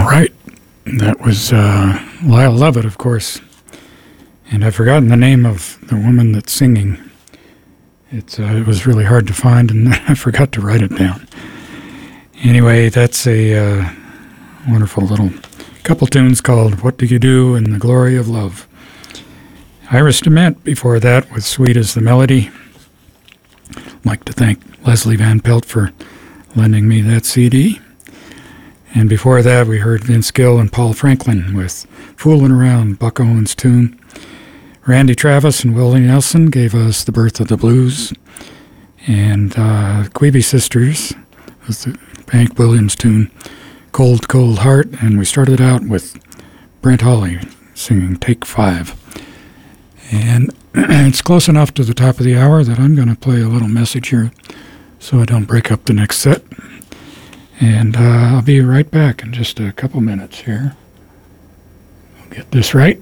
right. That was Lyle Lovett, of course. And I've forgotten the name of the woman that's singing. It was really hard to find, and I forgot to write it down. Anyway, that's a wonderful little couple tunes called What Do You Do in the Glory of Love. Iris DeMent before that with Sweet as the Melody. I'd like to thank Leslie Van Pelt for lending me that CD. And before that, we heard Vince Gill and Paul Franklin with Foolin' Around, Buck Owens' tune. Randy Travis and Willie Nelson gave us The Birth of the Blues. And Queeby Sisters was the Hank Williams tune, Cold, Cold Heart. And we started out with Brent Hawley singing Take 5. And it's close enough to the top of the hour that I'm going to play a little message here so I don't break up the next set. And I'll be right back in just a couple minutes here. I'll get this right.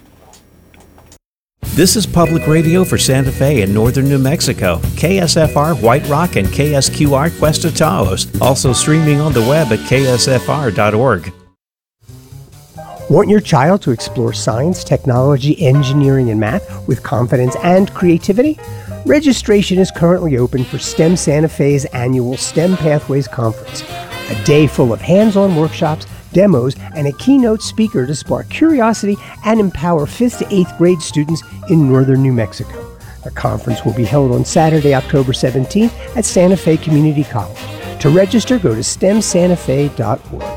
This is public radio for Santa Fe and northern New Mexico. KSFR White Rock and KSQR Cuesta Taos. Also streaming on the web at ksfr.org. Want your child to explore science, technology, engineering, and math with confidence and creativity? Registration is currently open for STEM Santa Fe's annual STEM Pathways Conference, a day full of hands-on workshops, demos, and a keynote speaker to spark curiosity and empower 5th to 8th grade students in northern New Mexico. The conference will be held on Saturday, October 17th at Santa Fe Community College. To register, go to stemsantafe.org.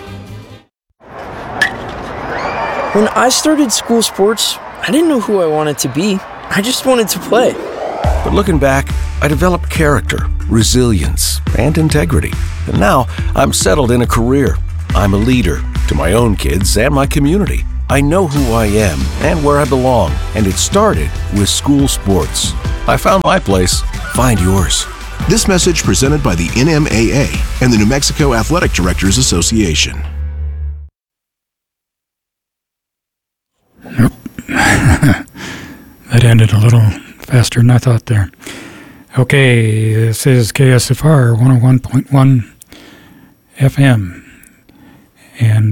When I started school sports, I didn't know who I wanted to be. I just wanted to play. But looking back, I developed character, resilience, and integrity. And now I'm settled in a career. I'm a leader to my own kids and my community. I know who I am and where I belong, and it started with school sports. I found my place. Find yours. This message presented by the NMAA and the New Mexico Athletic Directors Association. Nope. That ended a little faster than I thought there. Okay, this is KSFR 101.1 FM. And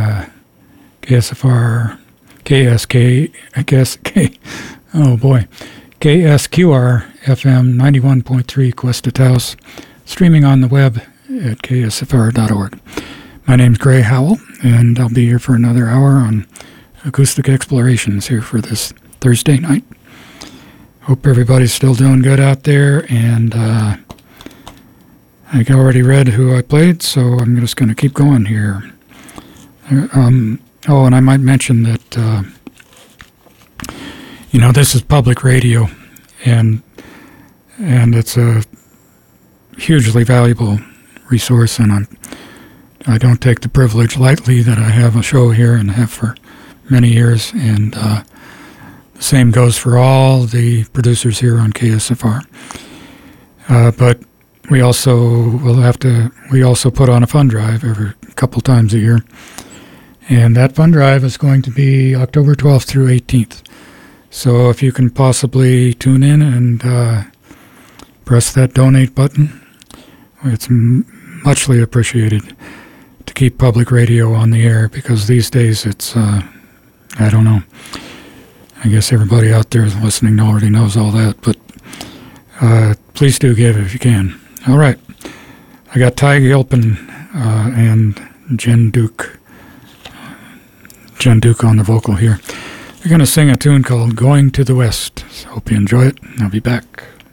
KSFR, KSK, I guess, oh boy, KSQR FM 91.3 Cuesta Taos, streaming on the web at ksfr.org. My name's Gray Howell, and I'll be here for another hour on acoustic explorations here for this Thursday night. Hope everybody's still doing good out there, and I already read who I played, so I'm just going to keep going here. And I might mention that, this is public radio, and it's a hugely valuable resource, and I don't take the privilege lightly that I have a show here and have for many years, and the same goes for all the producers here on KSFR. But we also put on a fund drive every couple times a year. And that fund drive is going to be October 12th through 18th. So if you can possibly tune in and press that donate button, it's muchly appreciated to keep public radio on the air, because these days it's, I don't know. I guess everybody out there listening already knows all that, but please do give if you can. All right. I got Ty Gilpin and Jen Duke on the vocal here. They're going to sing a tune called Going to the West. So hope you enjoy it. I'll be back.